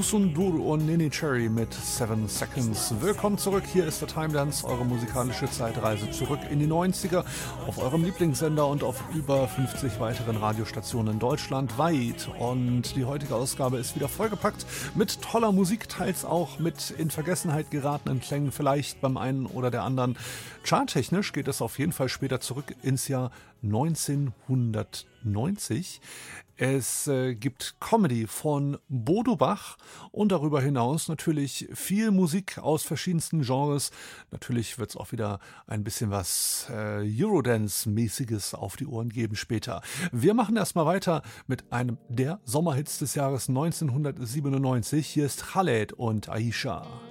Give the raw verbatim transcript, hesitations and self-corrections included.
Youssou N'Dour und Neneh Cherry mit Seven Seconds. Willkommen zurück, hier ist der Timelance, eure musikalische Zeitreise zurück in die neunziger auf eurem Lieblingssender und auf über fünfzig weiteren Radiostationen deutschlandweit. Und die heutige Ausgabe ist wieder vollgepackt mit toller Musik, teils auch mit in Vergessenheit geratenen Klängen, vielleicht beim einen oder der anderen. Charttechnisch geht es auf jeden Fall später zurück ins Jahr neunzehnhundertneunzig. Es äh, gibt Comedy von Bodo Bach und darüber hinaus natürlich viel Musik aus verschiedensten Genres. Natürlich wird es auch wieder ein bisschen was äh, Eurodance-mäßiges auf die Ohren geben später. Wir machen erstmal weiter mit einem der Sommerhits des Jahres neunzehnhundertsiebenundneunzig. Hier ist Khaled und Aisha.